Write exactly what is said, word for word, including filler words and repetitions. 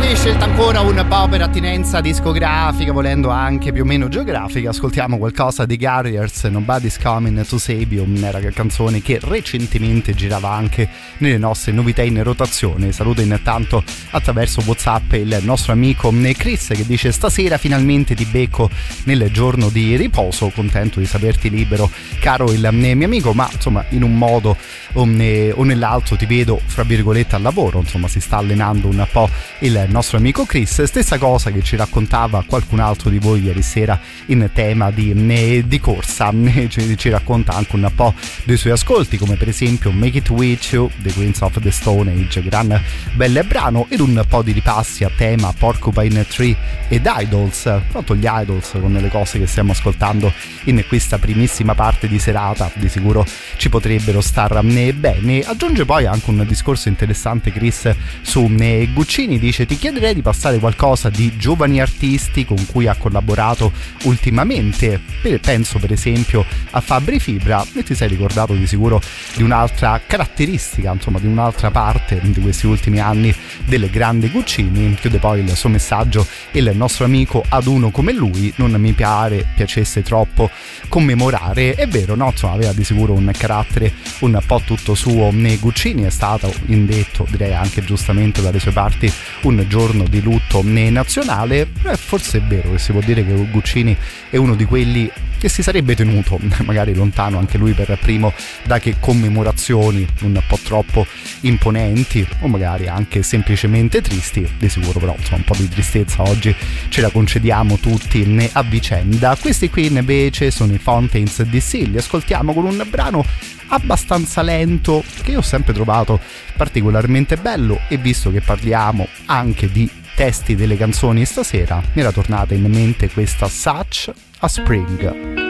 Scelta ancora un po' per attinenza discografica, volendo anche più o meno geografica. Ascoltiamo qualcosa di Garriers, Nobody's Coming to Save You, era una canzone che recentemente girava anche nelle nostre novità in rotazione. Saluto intanto attraverso WhatsApp il nostro amico Chris che dice: stasera finalmente ti becco nel giorno di riposo, contento di saperti libero caro il mio amico, ma insomma in un modo o nell'altro ti vedo fra virgolette al lavoro, insomma si sta allenando un po' il nostro amico Chris. Stessa cosa che ci raccontava qualcun altro di voi ieri sera in tema di, di corsa, ci, ci racconta anche un po' dei suoi ascolti, come per esempio Make It With You, The Queens of the Stone Age, gran bel brano, ed un po' di ripassi a tema Porcupine Tree ed Idols, tanto gli Idols con le cose che stiamo ascoltando in questa primissima parte di serata di sicuro ci potrebbero star bene. Aggiunge poi anche un discorso interessante Chris su Guccini, dice: ti chiederei di passare qualcosa di giovani artisti con cui ha collaborato ultimamente, penso per esempio a Fabri Fibra, e ti sei ricordato di sicuro di un'altra caratteristica, insomma di un'altra parte di questi ultimi anni del grande Guccini. Chiude poi il suo messaggio il nostro amico: ad uno come lui non mi pare piacesse troppo commemorare. È vero, no? Insomma aveva di sicuro un carattere un po' tutto suo. Guccini è stato indetto, direi anche giustamente dalle sue parti, un giorno di lutto nazionale. Eh, forse è vero che si può dire che Guccini è uno di quelli che si sarebbe tenuto magari lontano anche lui per primo da che commemorazioni un po' troppo imponenti o magari anche semplicemente tristi. Di sicuro però insomma un po' di tristezza oggi ce la concediamo tutti a vicenda. Questi qui invece sono i Fountains D C, li ascoltiamo con un brano abbastanza lento che io ho sempre trovato particolarmente bello, e visto che parliamo anche di testi delle canzoni stasera mi era tornata in mente questa Such a Spring.